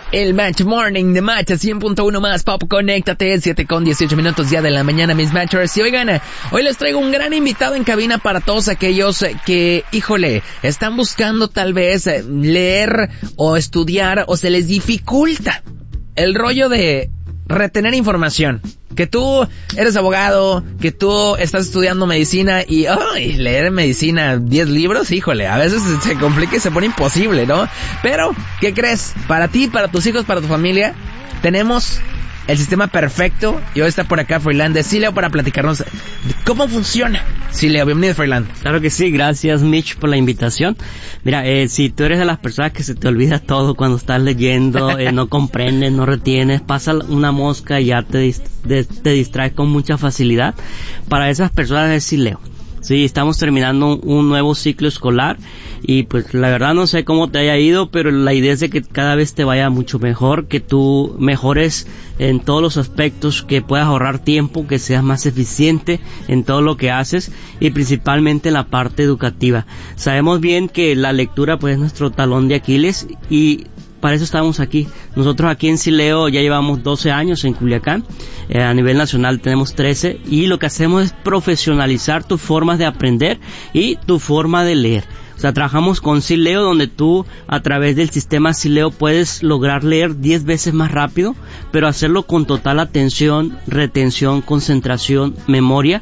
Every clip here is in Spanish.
El Match Morning de Match 100.1 más Pop. Conéctate, 7:18 ya de la mañana, mis Matchers. Y oigan, hoy les traigo un gran invitado en cabina para todos aquellos que, híjole, están buscando tal vez leer o estudiar o se les dificulta el rollo de retener información. Que tú eres abogado, que tú estás estudiando medicina y leer medicina 10 libros, híjole, a veces se complica y se pone imposible, ¿no? Pero, ¿qué crees? Para ti, para tus hijos, para tu familia, tenemos el sistema perfecto. Y hoy está por acá Froilán de Sileo para platicarnos cómo funciona. Sileo, bienvenido, Froilán. Claro que sí, gracias Mitch por la invitación. Mira, si tú eres de las personas que se te olvida todo cuando estás leyendo, no comprendes, no retienes, pasa una mosca y ya te distraes con mucha facilidad, para esas personas es Sileo. Sí, estamos terminando un nuevo ciclo escolar y pues la verdad no sé cómo te haya ido, pero la idea es de que cada vez te vaya mucho mejor, que tú mejores en todos los aspectos, que puedas ahorrar tiempo, que seas más eficiente en todo lo que haces y principalmente en la parte educativa. Sabemos bien que la lectura pues es nuestro talón de Aquiles y para eso estamos aquí. Nosotros aquí en Sileo ya llevamos 12 años en Culiacán, a nivel nacional tenemos 13 y lo que hacemos es profesionalizar tus formas de aprender y tu forma de leer. O sea, trabajamos con Sileo, donde tú a través del sistema Sileo puedes lograr leer 10 veces más rápido, pero hacerlo con total atención, retención, concentración, memoria.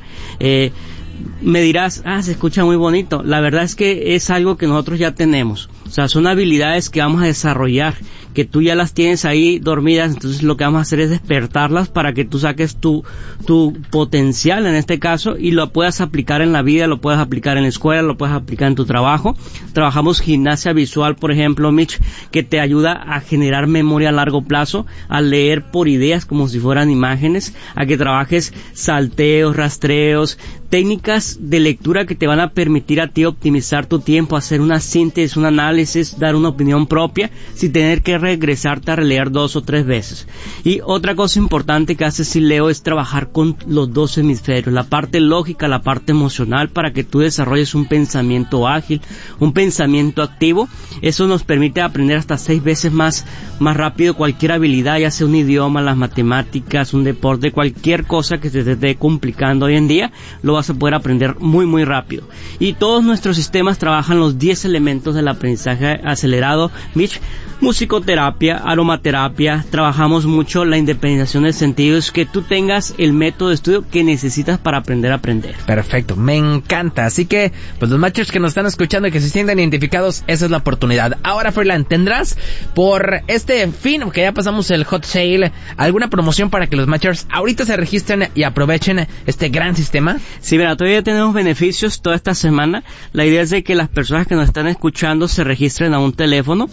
Me dirás, se escucha muy bonito. La verdad es que es algo que nosotros ya tenemos. O sea, son habilidades que vamos a desarrollar, que tú ya las tienes ahí dormidas, entonces lo que vamos a hacer es despertarlas para que tú saques tu potencial en este caso y lo puedas aplicar en la vida, lo puedas aplicar en la escuela, lo puedas aplicar en tu trabajo. Trabajamos gimnasia visual, por ejemplo, Mitch, que te ayuda a generar memoria a largo plazo, a leer por ideas como si fueran imágenes, a que trabajes salteos, rastreos, técnicas de lectura que te van a permitir a ti optimizar tu tiempo, hacer una síntesis, un análisis, dar una opinión propia sin tener que regresarte a releer 2 o 3 veces. Y otra cosa importante que hace Sileo es trabajar con los 2 hemisferios, la parte lógica, la parte emocional, para que tú desarrolles un pensamiento ágil, un pensamiento activo. Eso nos permite aprender hasta 6 veces más rápido cualquier habilidad, ya sea un idioma, las matemáticas, un deporte, cualquier cosa que se te esté complicando hoy en día, lo vas a poder aprender muy rápido. Y todos nuestros sistemas trabajan los 10 elementos del aprendizaje acelerado, Mitch. Musicoterapia, aromaterapia, trabajamos mucho la independización de sentidos, que tú tengas el método de estudio que necesitas para aprender a aprender. Perfecto, me encanta. Así que, pues los matchers que nos están escuchando y que se sienten identificados, esa es la oportunidad. Ahora, Froilán, ¿tendrás por este fin, que ya pasamos el hot sale, alguna promoción para que los matchers ahorita se registren y aprovechen este gran sistema? Sí, mira, todavía tenemos beneficios toda esta semana. La idea es de que las personas que nos están escuchando se registren a un teléfono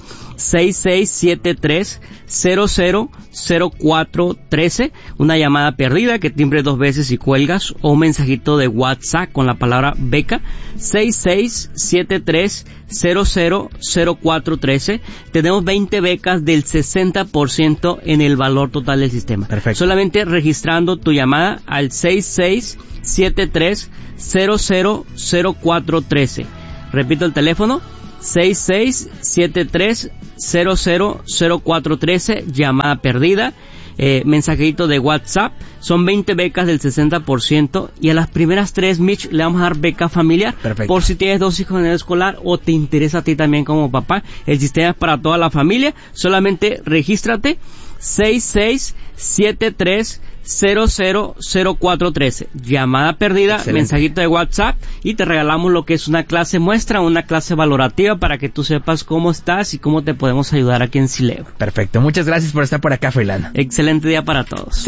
6673-000413, una llamada perdida que timbre 2 veces y cuelgas, o un mensajito de WhatsApp con la palabra beca, 6673-000413. Tenemos 20 becas del 60% en el valor total del sistema. Perfecto. Solamente registrando tu llamada al 6673-000413. Repito el teléfono, 6673-000413, llamada perdida, mensajito de WhatsApp. Son 20 becas del 60% y a las primeras 3, Mitch, le vamos a dar beca familiar. Perfecto. Por si tienes 2 hijos en el escolar o te interesa a ti también como papá. El sistema es para toda la familia. Solamente regístrate, 6673-000413, llamada perdida. Excelente. Mensajito de WhatsApp y te regalamos lo que es una clase muestra, una clase valorativa para que tú sepas cómo estás y cómo te podemos ayudar aquí en Sileo. Perfecto, muchas gracias por estar por acá, Froilán. Excelente día para todos.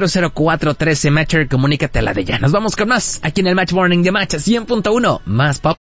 6673-000413, Matcher, comunícate a la de ya. Nos vamos con más aquí en el Match Morning de Match 100.1 más Pop.